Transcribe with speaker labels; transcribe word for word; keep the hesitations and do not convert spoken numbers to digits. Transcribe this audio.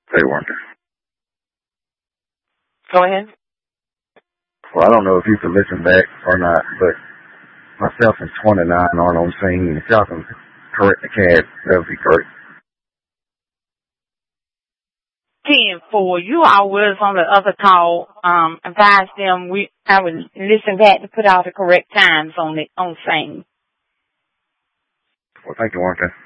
Speaker 1: Say one thing.
Speaker 2: Go ahead.
Speaker 1: Well, I don't know if you can listen back or not, but myself and twenty-nine aren't on scene. If y'all can correct the cab, that would be great.
Speaker 2: ten four. You all was on the other call. Um, advise them we I would listen back to put all the correct times on it on scene.
Speaker 1: Well, thank you, one thing.